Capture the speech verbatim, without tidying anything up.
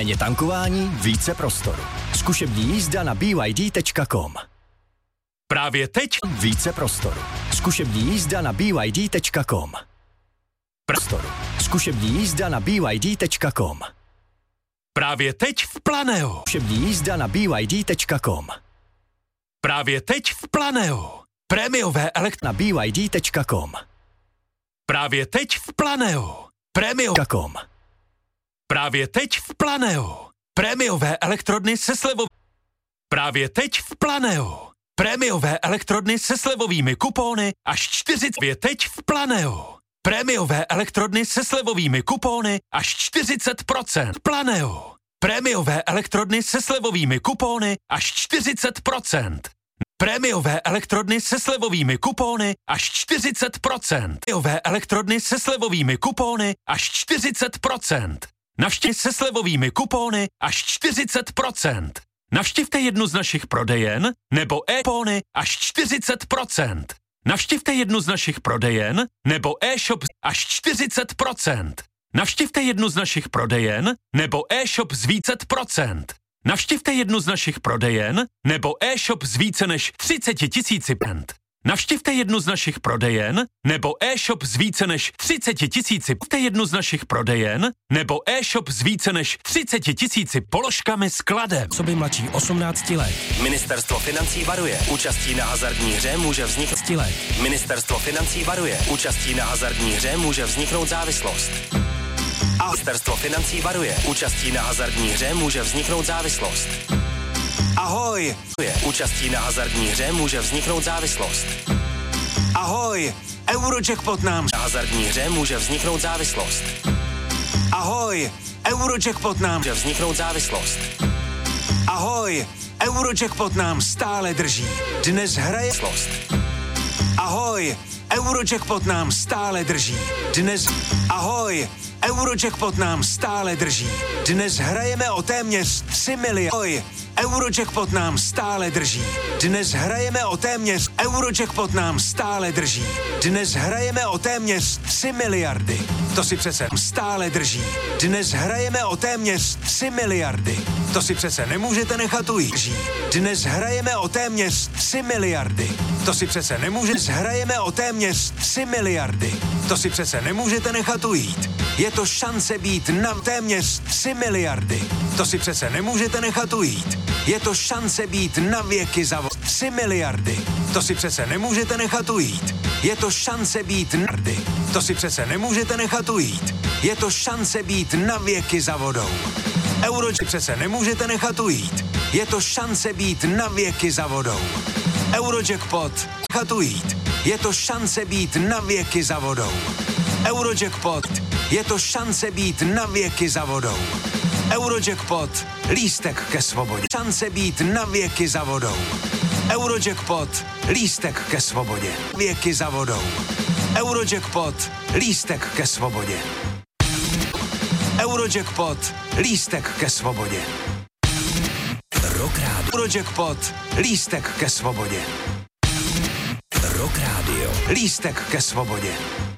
Méně tankování, více prostoru. Zkušební jízda na b y d tečka com. Právě teď Více prostoru. Zkušební jízda na b y d tečka com. Prostoru. Zkušební jízda na b y d tečka com. Právě teď v Planeo. Zkušební jízda na b y d tečka com. Právě teď v Planeo. Prémiové elekt Na b y d tečka com. Právě teď v Planeo. Prémio com. Právě teď v Planeo. Prémiové elektrodny se slevou. Právě teď v Planeo. Prémiové elektrodny se slevovými kupóny až čtyřicet. Právě teď v Planeo. Prémiové elektrodny se slevovými kupóny až čtyřicet procent. Planeo. Prémiové elektrodny se slevovými kupóny až čtyřicet procent. Prémiové elektrodny se slevovými kupóny až čtyřicet procent. Prémiové elektrodny se slevovými kupóny až čtyřicet procent. Navštěv se slevovými kupóny až čtyřicet procent. Navštivte jednu z našich prodejen nebo e-kupóny až čtyřicet procent. Navštivte jednu z našich prodejen nebo e-shop až čtyřicet procent. Navštivte jednu z našich prodejen nebo e-shop z více procent. Navštivte jednu z našich prodejen nebo e-shop z více než třicet tisíci procent. Navštivte jednu z našich prodejen nebo e-shop z více než třicet tisíci. Navštivte jednu z našich prodejen nebo e-shop z více než třicet tisíci položkami skladem. Osoby mladší osmnácti let. Ministerstvo financí varuje. Účastí na hazardní hře může vzniknout let. Ministerstvo financí varuje. Účastí na hazardní hře může vzniknout závislost. A Ministerstvo financí varuje. Účastí na hazardní hře může vzniknout závislost. Ahoj! Účastí na hazardní hře může vzniknout závislost. Ahoj! Eurojackpot nám na hazardní hře může vzniknout závislost. Ahoj! Eurojackpot nám může vzniknout závislost. Ahoj! Eurojackpot nám stále drží. Dnes hraje slost. Ahoj! Eurojackpot nám stále drží. Dnes... Ahoj! Eurojackpot nám stále drží. Dnes hrajeme o téměř tři miliardy. Ahoj! Eurojackpot nám stále drží. Dnes hrajeme o téměř... Eurojackpot nám stále drží. Dnes hrajeme o téměř tři miliardy. To si přece stále drží. Dnes hrajeme o téměř tři miliardy. To si přece nemůžete nechat ujít. Dnes hrajeme o téměř tři miliardy. To si přece nemůžete... Hrajeme o téměř tři miliardy. To si přece nemůžete nechat ujít. Je to šance být na téměř tři miliardy. To si přece nemůžete nechat ujít. Je to šance být na věky za tři miliardy. To si přece nemůžete nechat ujít. Je to šance být nardy. To si přece nemůžete nechat ujít. Je to šance být na věky za vodou. Euro přece nemůžete nechat ujít. Je to šance být na věky za vodou. Eurojackpot nechat ujít. Je to šance být na věky za vodou. Eurojackpot. Je to šance být na věky za vodou. Eurojackpot. Lístek ke svobodě. Šance být na věky za vodou. Eurojackpot. Lístek ke svobodě. Věky za vodou. Eurojackpot. Lístek ke svobodě. Eurojackpot. Lístek ke svobodě. Rock Radio. Eurojackpot. Lístek ke svobodě. Rock Radio. Lístek ke svobodě.